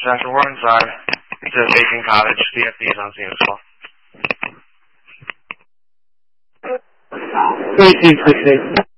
Central, we're inside. It's a vacant cottage. CFD is on scene as well. 1868.